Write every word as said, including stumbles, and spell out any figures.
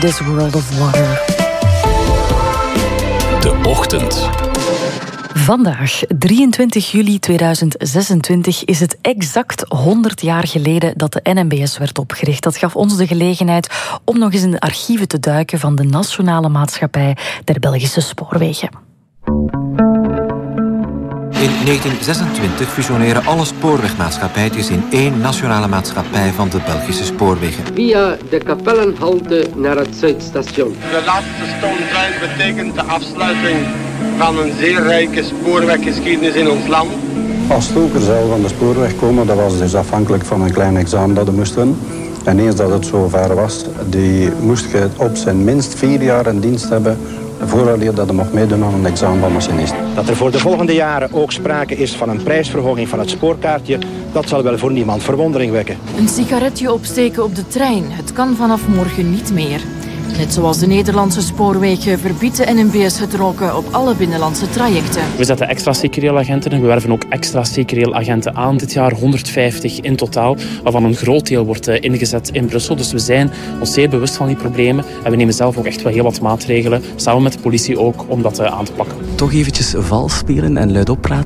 This World of Water. De Ochtend. Vandaag, drieëntwintig juli tweeduizend zesentwintig, is het exact honderd jaar geleden dat de N M B S werd opgericht. Dat gaf ons de gelegenheid om nog eens in de archieven te duiken van de Nationale Maatschappij der Belgische Spoorwegen. In negentien zesentwintig fusioneren alle spoorwegmaatschappijen in één nationale maatschappij van de Belgische spoorwegen. Via de Kapellenhalte naar het Zuidstation. De laatste stoomtrein betekent de afsluiting van een zeer rijke spoorweggeschiedenis in ons land. Als stoker zou van de spoorweg komen, dat was dus afhankelijk van een klein examen dat je moest doen. En eens dat het zo ver was, die moest je op zijn minst vier jaar in dienst hebben voordat je dat mocht meedoen aan een examen van machinist. Dat er voor de volgende jaren ook sprake is van een prijsverhoging van het spoorkaartje, dat zal wel voor niemand verwondering wekken. Een sigaretje opsteken op de trein, het kan vanaf morgen niet meer. Net zoals de Nederlandse spoorwegen verbiedt de N M B S het roken op alle binnenlandse trajecten. We zetten extra secureel-agenten in. We werven ook extra secureel-agenten aan. Dit jaar honderdvijftig in totaal, waarvan een groot deel wordt ingezet in Brussel. Dus we zijn ons zeer bewust van die problemen. En we nemen zelf ook echt wel heel wat maatregelen, samen met de politie ook, om dat aan te pakken. Toch eventjes vals spelen en luidop praten.